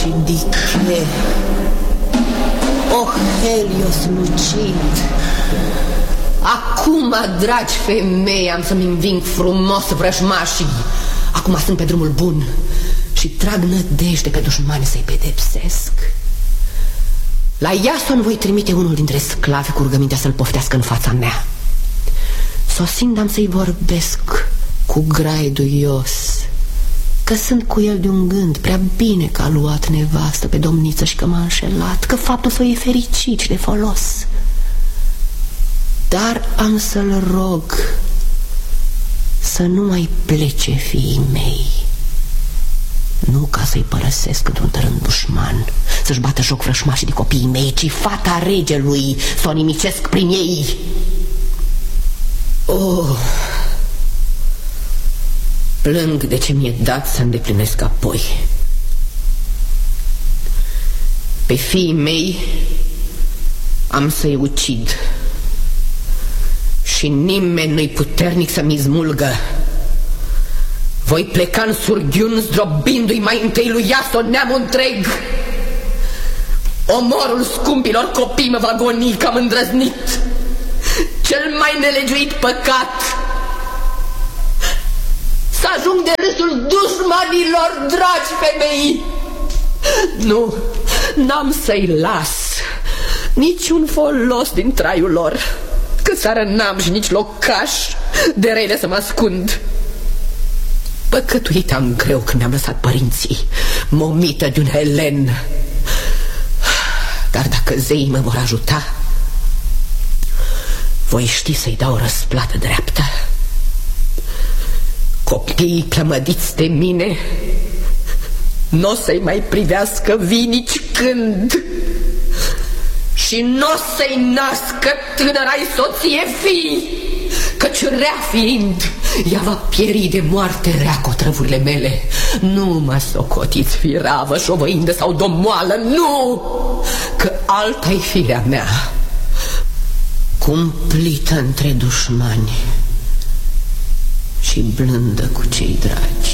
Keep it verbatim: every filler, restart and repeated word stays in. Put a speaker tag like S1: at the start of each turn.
S1: și Diche, o Helios lucid. Acum, dragi femei, am să-mi înving frumos vrăjmașii. Acum sunt pe drumul bun și trag nădejde pe dușmani să-i pedepsesc. La Iason voi trimite unul dintre sclavi cu rugămintea să-l poftească în fața mea. Sosind am să-i vorbesc cu grai duios, că sunt cu el de un gând, prea bine că a luat nevastă pe domniță și că m-a înșelat, că faptul său e fericit și de folos. Dar am să-l rog să nu mai plece fiii mei, nu ca să-i părăsesc într-un tărând dușman, să-și bată joc vrășmașii de copiii mei, ci fata regelui să o nimicesc prin ei. Oh, plâng de ce mi-e dat să îndeplinesc apoi. Pe fiii mei am să-i ucid și nimeni nu-i puternic să-mi smulgă. Voi pleca în surghiun zdrobindu-i mai întâi lui Iason neamul întreg. Omorul scumpilor copii mă va goni că am îndrăznit cel mai nelegiuit păcat, să ajung de râsul dușmanilor, dragi femei. Nu, n-am să-i las niciun folos din traiul lor, că țară n-am și nici locaș de rele să mă ascund. Păcătuit am greu când mi-am lăsat părinții, momită de un helen. Dar dacă zeii mă vor ajuta, voi ști să-i dau răsplată dreaptă. Copiii plămădiți de mine n-o să-i mai privească vii nici când, și n-o să-i nască tânăra-i soție fii, căci rea fiind, ea va pieri de moarte rea cu otrăvurile mele. Nu mă socotiți firavă, șovăindă sau domoală, nu, că alta-i firea mea, cumplită între dușmani și blândă cu cei dragi.